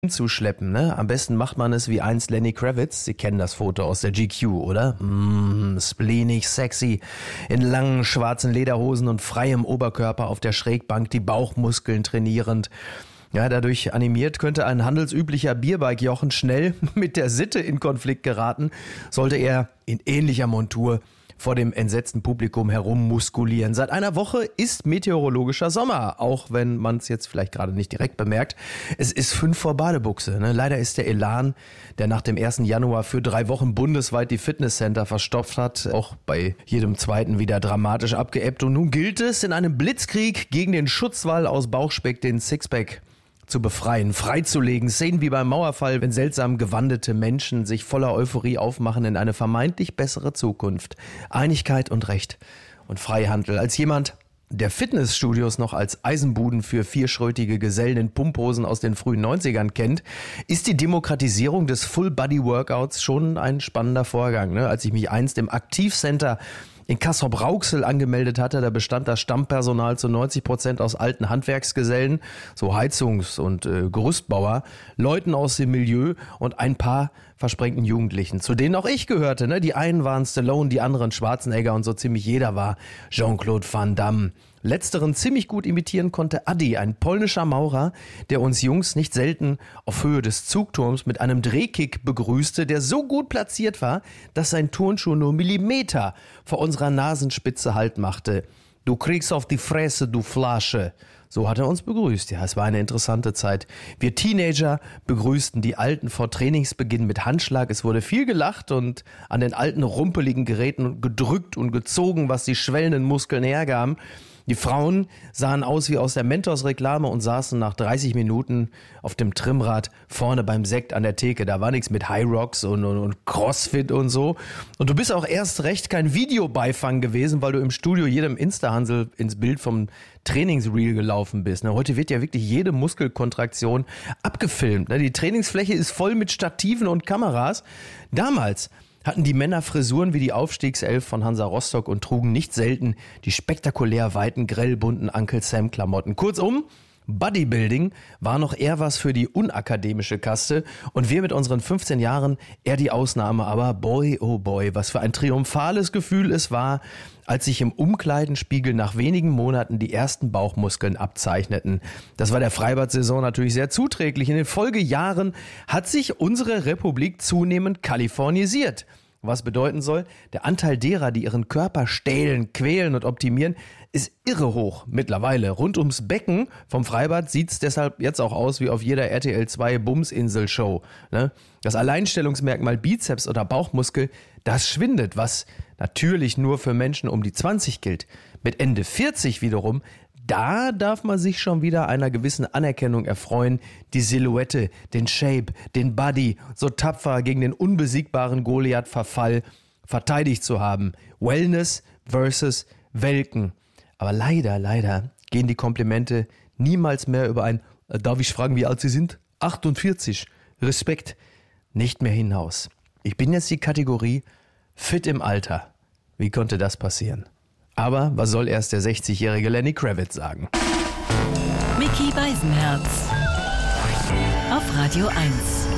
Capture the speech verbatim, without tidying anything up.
zuschleppen, ne? Am besten macht man es wie einst Lenny Kravitz. Sie kennen das Foto aus der G Q, oder? Mm, spleenig, sexy, in langen schwarzen Lederhosen und freiem Oberkörper auf der Schrägbank, die Bauchmuskeln trainierend. Ja, dadurch animiert könnte ein handelsüblicher Bierbike-Jochen schnell mit der Sitte in Konflikt geraten, sollte er in ähnlicher Montur vor dem entsetzten Publikum herummuskulieren. Seit einer Woche ist meteorologischer Sommer, auch wenn man es jetzt vielleicht gerade nicht direkt bemerkt. Es ist fünf vor Badebuchse. Ne? Leider ist der Elan, der nach dem ersten Januar für drei Wochen bundesweit die Fitnesscenter verstopft hat, auch bei jedem zweiten wieder dramatisch abgeebbt. Und nun gilt es, in einem Blitzkrieg gegen den Schutzwall aus Bauchspeck den Sixpack zu befreien, freizulegen. Szenen wie beim Mauerfall, wenn seltsam gewandete Menschen sich voller Euphorie aufmachen in eine vermeintlich bessere Zukunft. Einigkeit und Recht und Freihandel. Als jemand, der Fitnessstudios noch als Eisenbuden für vierschrötige Gesellen in Pumphosen aus den frühen neunzigern kennt, ist die Demokratisierung des Full-Body-Workouts schon ein spannender Vorgang. Ne? Als ich mich einst im Aktivcenter in Castrop-Rauxel angemeldet hatte, da bestand das Stammpersonal zu neunzig Prozent aus alten Handwerksgesellen, so Heizungs- und äh, Gerüstbauer, Leuten aus dem Milieu und ein paar versprengten Jugendlichen, zu denen auch ich gehörte. Ne? Die einen waren Stallone, die anderen Schwarzenegger und so ziemlich jeder war Jean-Claude Van Damme. Letzteren ziemlich gut imitieren konnte Adi, ein polnischer Maurer, der uns Jungs nicht selten auf Höhe des Zugturms mit einem Drehkick begrüßte, der so gut platziert war, dass sein Turnschuh nur Millimeter vor unserer Nasenspitze Halt machte. Du kriegst auf die Fresse, du Flasche. So hat er uns begrüßt. Ja, es war eine interessante Zeit. Wir Teenager begrüßten die Alten vor Trainingsbeginn mit Handschlag. Es wurde viel gelacht und an den alten rumpeligen Geräten gedrückt und gezogen, was die schwellenden Muskeln hergaben. Die Frauen sahen aus wie aus der Mentos-Reklame und saßen nach dreißig Minuten auf dem Trimmrad vorne beim Sekt an der Theke. Da war nichts mit High Rocks und, und, und Crossfit und so. Und du bist auch erst recht kein Videobeifang gewesen, weil du im Studio jedem Insta-Hansel ins Bild vom Trainingsreel gelaufen bist. Heute wird ja wirklich jede Muskelkontraktion abgefilmt. Die Trainingsfläche ist voll mit Stativen und Kameras. Damals hatten die Männer Frisuren wie die Aufstiegself von Hansa Rostock und trugen nicht selten die spektakulär weiten, grellbunten Uncle Sam Klamotten. Kurzum, Bodybuilding war noch eher was für die unakademische Kaste und wir mit unseren fünfzehn Jahren eher die Ausnahme. Aber boy, oh boy, was für ein triumphales Gefühl es war, als sich im Umkleidenspiegel nach wenigen Monaten die ersten Bauchmuskeln abzeichneten. Das war der Freibad-Saison natürlich sehr zuträglich. In den Folgejahren hat sich unsere Republik zunehmend kalifornisiert. Was bedeuten soll, der Anteil derer, die ihren Körper stählen, quälen und optimieren, ist irre hoch mittlerweile. Rund ums Becken vom Freibad sieht's deshalb jetzt auch aus wie auf jeder R T L zwei Bumsinsel-Show. Ne? Das Alleinstellungsmerkmal Bizeps oder Bauchmuskel, das schwindet, was natürlich nur für Menschen um die zwanzig gilt. Mit Ende vierzig wiederum, da darf man sich schon wieder einer gewissen Anerkennung erfreuen, die Silhouette, den Shape, den Body so tapfer gegen den unbesiegbaren Goliath-Verfall verteidigt zu haben. Wellness versus Welken. Aber leider, leider gehen die Komplimente niemals mehr über ein, äh, darf ich fragen, wie alt Sie sind? achtundvierzig. Respekt. Nicht mehr hinaus. Ich bin jetzt die Kategorie fit im Alter. Wie konnte das passieren? Aber was soll erst der sechzigjährige Lenny Kravitz sagen? Micky Beisenherz auf Radio eins.